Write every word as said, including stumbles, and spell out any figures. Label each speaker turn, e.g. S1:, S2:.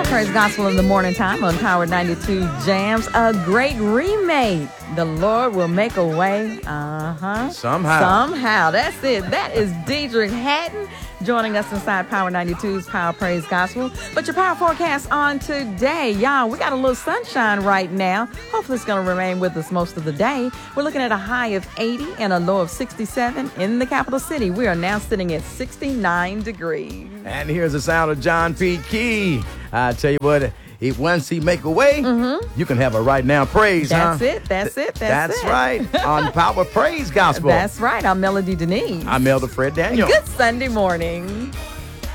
S1: Praise Gospel in the morning time on Power ninety-two Jams. A great remake. The Lord will make a way. Uh-huh.
S2: Somehow.
S1: Somehow. That's it. That is Deidre Hatton joining us inside Power ninety-two's Power Praise Gospel. But your power forecast on today, y'all, we got a little sunshine right now. Hopefully it's going to remain with us most of the day. We're looking at a high of eighty and a low of sixty-seven in the capital city. We are now sitting at sixty-nine degrees.
S2: And here's the sound of John P. Key. I tell you what, he, once he make a way, mm-hmm. you can have a right now praise,
S1: That's
S2: huh?
S1: it. That's it. That's,
S2: That's
S1: it.
S2: right. On Power Praise Gospel.
S1: That's right. I'm Melody Denise.
S2: I'm Elder Fred Daniel.
S1: Good Sunday morning.